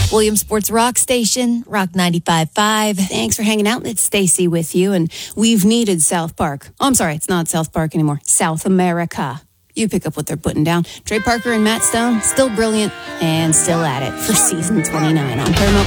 Williamsport's Rock Station, Rock 95.5. Thanks for hanging out. It's Stacy with you, and we've needed South Park. Oh, I'm sorry, it's not South Park anymore. South America. You pick up what they're putting down. Trey Parker and Matt Stone, still brilliant and still at it for season 29 on Paramount